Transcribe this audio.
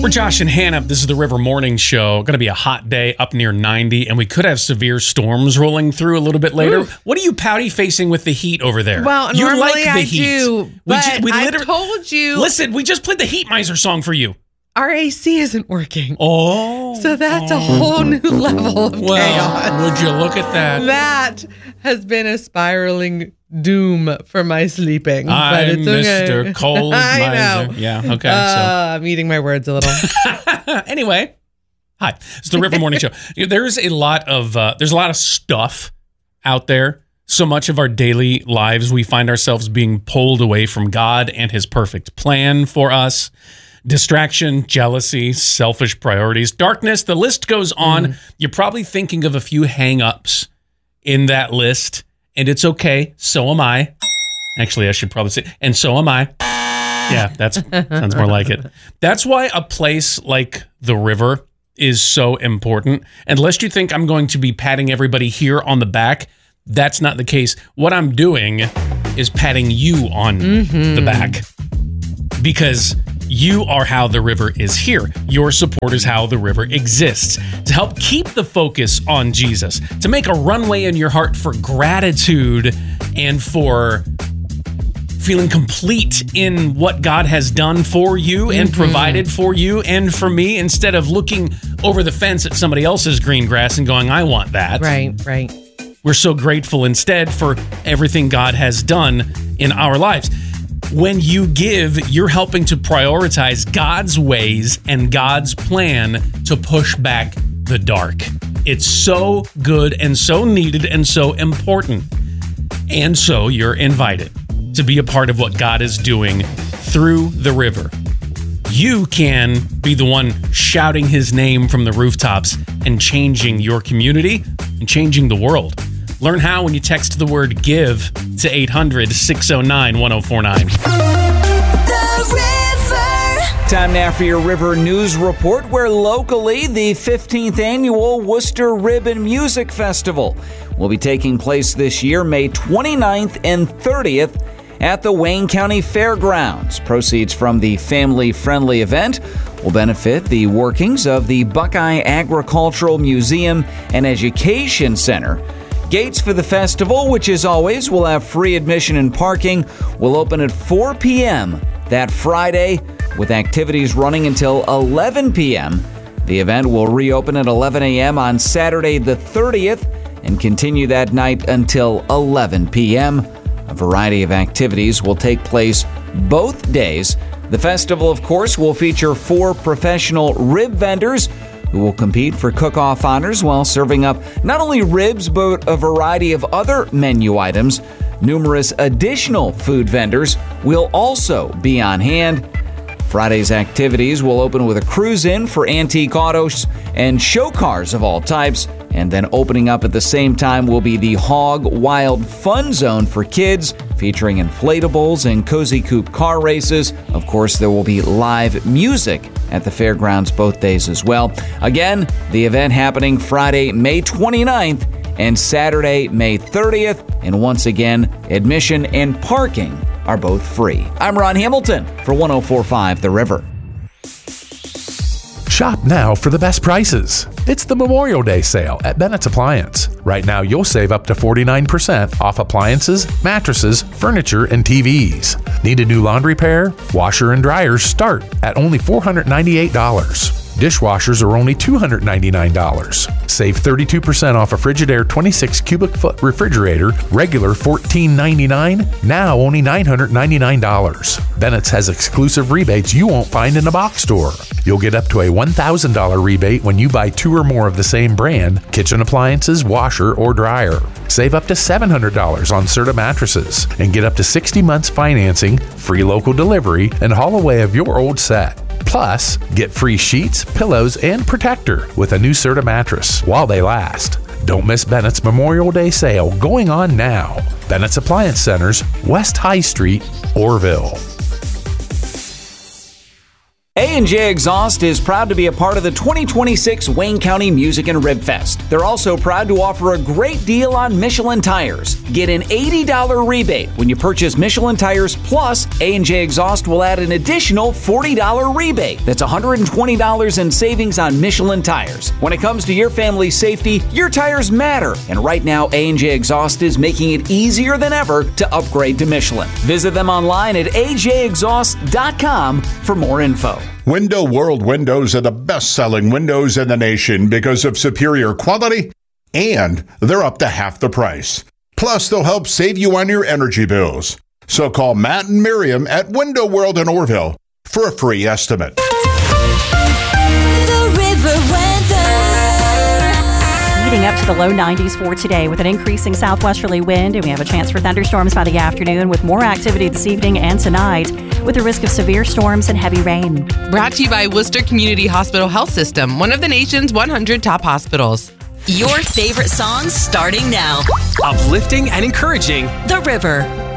We're Josh and Hannah. This is the River Morning Show. Going to be a hot day, up near 90, and we could have severe storms rolling through a little bit later. Ooh. What are you pouty facing with the heat over there? Well, you normally like the I heat. do, but I told you. Listen, we just played the Heat Miser song for you. Our AC isn't working. Oh. So that's a whole new level of chaos. Would you look at that? That has been a spiraling doom for my sleeping. I'm but it's okay. Mr. Cold I Miser. know. Yeah, okay. I'm eating my words a little. Anyway, hi. It's the River Morning Show. There's a lot of stuff out there. So much of our daily lives, we find ourselves being pulled away from God and his perfect plan for us. Distraction, jealousy, selfish priorities, darkness, the list goes on. You're probably thinking of a few hang-ups in that list, and it's okay. So am I. Actually, I should probably say, and so am I. Yeah, that sounds more like it. That's why a place like the river is so important. Unless you think I'm going to be patting everybody here on the back, that's not the case. What I'm doing is patting you on the back, because you are how the river is here. Your support is how the river exists. To help keep the focus on Jesus, to make a runway in your heart for gratitude and for feeling complete in what God has done for you and provided for you and for me, instead of looking over the fence at somebody else's green grass and going, I want that. Right. We're so grateful instead for everything God has done in our lives. When you give, you're helping to prioritize God's ways and God's plan to push back the dark. It's so good and so needed and so important. And so you're invited to be a part of what God is doing through the river. You can be the one shouting his name from the rooftops and changing your community and changing the world. Learn how when you text the word GIVE to 800-609-1049. Time now for your River News Report, where locally the 15th annual Worcester Ribbon Music Festival will be taking place this year, May 29th and 30th at the Wayne County Fairgrounds. Proceeds from the family-friendly event will benefit the workings of the Buckeye Agricultural Museum and Education Center. Gates for the festival, which as always will have free admission and parking, will open at 4 p.m. that Friday, with activities running until 11 p.m. The event will reopen at 11 a.m. on Saturday the 30th and continue that night until 11 p.m. A variety of activities will take place both days. The festival, of course, will feature 4 professional rib vendors who will compete for cook-off honors while serving up not only ribs, but a variety of other menu items. Numerous additional food vendors will also be on hand. Friday's activities will open with a cruise-in for antique autos and show cars of all types, and then opening up at the same time will be the Hog Wild Fun Zone for kids, featuring inflatables and cozy coupe car races. Of course, there will be live music at the fairgrounds both days as well. Again, the event happening Friday, May 29th and Saturday, May 30th. And once again, admission and parking are both free. I'm Ron Hamilton for 104.5 The River. Shop now for the best prices. It's the Memorial Day sale at Bennett's Appliance. Right now, you'll save up to 49% off appliances, mattresses, furniture, and TVs. Need a new laundry pair? Washer and dryers start at only $498. Dishwashers are only $299. Save 32% off a Frigidaire 26 cubic foot refrigerator, regular $14.99, now only $999. Bennett's has exclusive rebates you won't find in a box store. You'll get up to a $1,000 rebate when you buy 2 or more of the same brand, kitchen appliances, washer, or dryer. Save up to $700 on Serta mattresses and get up to 60 months financing, free local delivery, and haul away of your old set. Plus, get free sheets, pillows, and protector with a new Serta mattress while they last. Don't miss Bennett's Memorial Day sale going on now. Bennett's Appliance Centers, West High Street, Orville. A&J Exhaust is proud to be a part of the 2026 Wayne County Music and Rib Fest. They're also proud to offer a great deal on Michelin tires. Get an $80 rebate when you purchase Michelin tires, plus A&J Exhaust will add an additional $40 rebate. That's $120 in savings on Michelin tires. When it comes to your family's safety, your tires matter. And right now, A&J Exhaust is making it easier than ever to upgrade to Michelin. Visit them online at ajexhaust.com for more info. Window World windows are the best-selling windows in the nation because of superior quality, and they're up to half the price. Plus, they'll help save you on your energy bills. So call Matt and Miriam at Window World in Orville for a free estimate. The River weather. Heating up to the low 90s for today with an increasing southwesterly wind, and we have a chance for thunderstorms by the afternoon with more activity this evening and tonight, with the risk of severe storms and heavy rain. Brought to you by Worcester Community Hospital Health System, one of the nation's 100 top hospitals. Your favorite songs starting now. Uplifting and encouraging. The River.